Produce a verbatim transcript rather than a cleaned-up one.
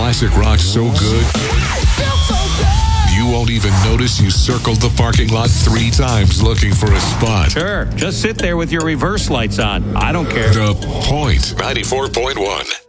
classic rock so good, you won't even notice you circled the parking lot three times looking for a spot. Sure, just sit there with your reverse lights on. I don't care. The Point ninety-four point one.